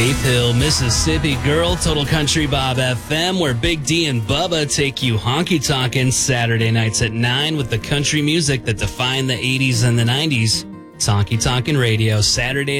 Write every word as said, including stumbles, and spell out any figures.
Ape Hill, Mississippi Girl, Total Country Bob F M, where Big D and Bubba take you honky-tonkin' Saturday nights at nine with the country music that defined the eighties and the nineties. It's Honky Tonkin' Radio, Saturday